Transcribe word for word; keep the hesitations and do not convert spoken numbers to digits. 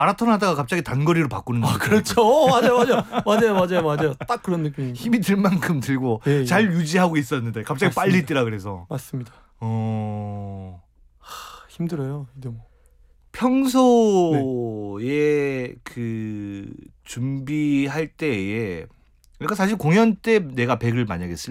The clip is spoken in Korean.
마라톤 하다가 갑자기 단거리로 바꾸는 아, 그렇죠. 어, 맞아요, 맞아요, 맞아요, 맞아요, 맞아요. 딱 그런 느낌. 힘이 들 만큼 들고 예, 예. 잘 유지하고 있었는데 갑자기 맞습니다. 빨리 뛰라 그래서. 맞습니다. 어. 하, 힘들어요, 이대모. 평소에 네. 그 준비할 때에 그러니까 사실 공연 때 내가 백을 만약에 쓸